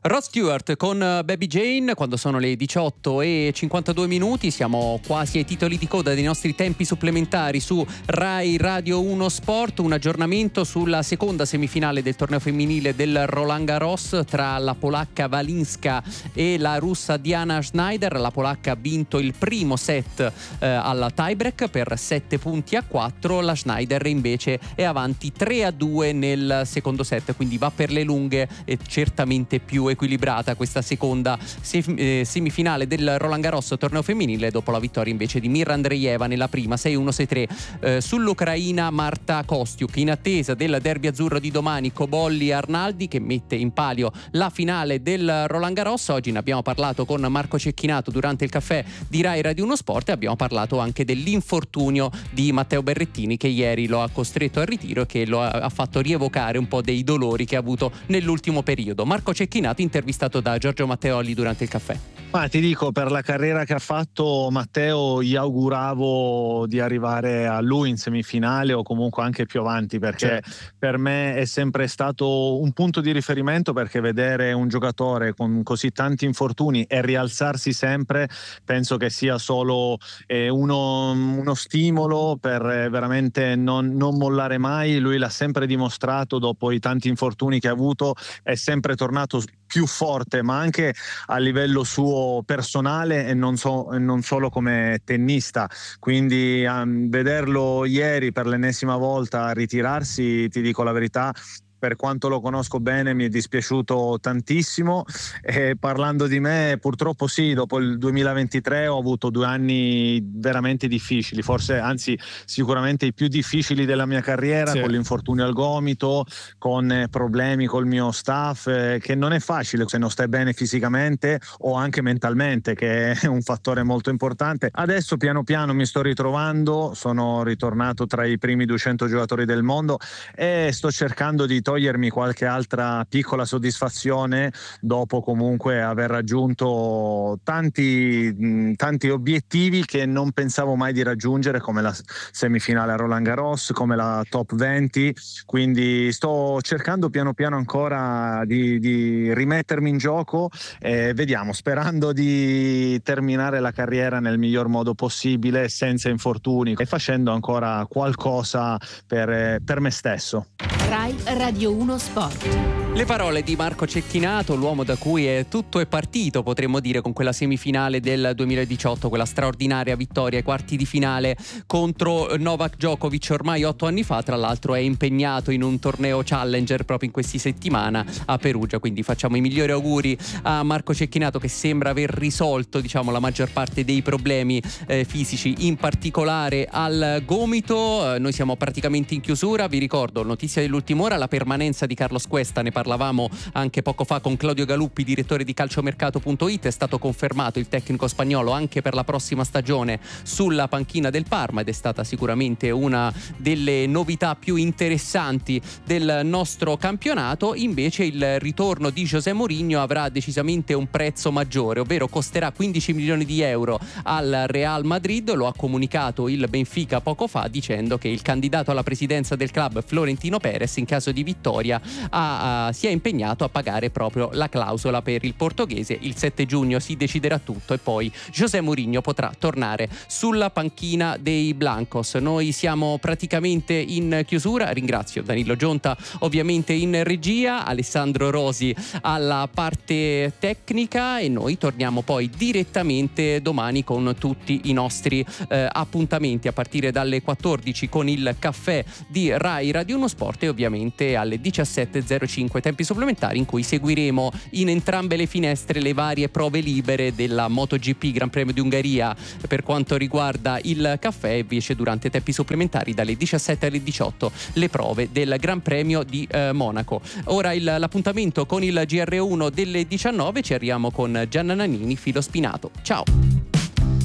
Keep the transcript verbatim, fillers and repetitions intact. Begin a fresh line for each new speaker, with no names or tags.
Rod Stewart con Baby Jane, quando sono le diciotto e cinquantadue minuti, siamo quasi ai titoli di coda dei nostri tempi supplementari su Rai Radio uno Sport. Un aggiornamento sulla seconda semifinale del torneo femminile del Roland Garros tra la polacca Walinska e la russa Diana Schneider. La polacca ha vinto il primo set eh, alla tiebreak per sette punti a quattro, la Schneider invece è avanti tre a due nel secondo set, quindi va per le lunghe e certamente più equilibrata questa seconda semifinale del Roland Garros torneo femminile, dopo la vittoria invece di Mirra Andreeva nella prima sei uno sei tre eh, sull'ucraina Marta Kostiuk. In attesa del derby azzurro di domani, Cobolli Arnaldi che mette in palio la finale del Roland Garros. Oggi ne abbiamo parlato con Marco Cecchinato durante il caffè di Rai Radio uno Sport e abbiamo parlato anche dell'infortunio di Matteo Berrettini, che ieri lo ha costretto al ritiro e che lo ha, ha fatto rievocare un po' dei dolori che ha avuto nell'ultimo periodo. Marco Cecchinato intervistato da Giorgio Matteoli durante il caffè.
Ma ti dico, per la carriera che ha fatto Matteo gli auguravo di arrivare a lui in semifinale o comunque anche più avanti, perché certo, per me è sempre stato un punto di riferimento, perché vedere un giocatore con così tanti infortuni e rialzarsi sempre penso che sia solo eh, uno, uno stimolo per veramente non, non mollare mai. Lui l'ha sempre dimostrato, dopo i tanti infortuni che ha avuto è sempre tornato più forte, ma anche a livello suo personale e non, so, e non solo come tennista. Quindi um, vederlo ieri per l'ennesima volta ritirarsi, ti dico la verità, per quanto lo conosco bene mi è dispiaciuto tantissimo. E parlando di me, purtroppo sì, dopo il duemilaventitré ho avuto due anni veramente difficili, forse anzi sicuramente i più difficili della mia carriera, sì, con l'infortunio al gomito, con problemi col mio staff, eh, che non è facile se non stai bene fisicamente o anche mentalmente, che è un fattore molto importante. Adesso piano piano mi sto ritrovando, sono ritornato tra i primi duecento giocatori del mondo e sto cercando di togliermi qualche altra piccola soddisfazione dopo comunque aver raggiunto tanti, tanti obiettivi che non pensavo mai di raggiungere, come la semifinale a Roland Garros, come la top venti. Quindi sto cercando piano piano ancora di, di rimettermi in gioco e vediamo, sperando di terminare la carriera nel miglior modo possibile, senza infortuni e facendo ancora qualcosa per, per me stesso.
Rai Radio uno Sport.
Le parole di Marco Cecchinato, l'uomo da cui è tutto è partito, potremmo dire, con quella semifinale del duemiladiciotto, quella straordinaria vittoria ai quarti di finale contro Novak Djokovic ormai otto anni fa. Tra l'altro è impegnato in un torneo Challenger proprio in questi settimana a Perugia, quindi facciamo i migliori auguri a Marco Cecchinato, che sembra aver risolto, diciamo, la maggior parte dei problemi eh, fisici, in particolare al gomito. Eh, noi siamo praticamente in chiusura, vi ricordo notizia dell'ultima ora, la permanenza di Carlos Cuesta, ne parlavamo anche poco fa con Claudio Galuppi, direttore di calciomercato punto it. È stato confermato il tecnico spagnolo anche per la prossima stagione sulla panchina del Parma ed è stata sicuramente una delle novità più interessanti del nostro campionato. Invece il ritorno di José Mourinho avrà decisamente un prezzo maggiore, ovvero costerà quindici milioni di euro al Real Madrid. Lo ha comunicato il Benfica poco fa, dicendo che il candidato alla presidenza del club, Florentino Perez, in caso di vittoria ha, ha, si è impegnato a pagare proprio la clausola per il portoghese. Il sette giugno si deciderà tutto e poi José Mourinho potrà tornare sulla panchina dei Blancos. Noi siamo praticamente in chiusura, ringrazio Danilo Gionta ovviamente in regia, Alessandro Rosi alla parte tecnica e noi torniamo poi direttamente domani con tutti i nostri eh, appuntamenti a partire dalle quattordici con il caffè di Rai Radio uno Sport e ovviamente alle diciassette e zero cinque tempi supplementari, in cui seguiremo in entrambe le finestre le varie prove libere della MotoGP Gran Premio di Ungheria per quanto riguarda il caffè, e invece durante tempi supplementari dalle diciassette alle diciotto le prove del Gran Premio di eh, Monaco. Ora il, l'appuntamento con il G R uno delle diciannove, ci arriviamo con Gianna Nannini, filo spinato. Ciao!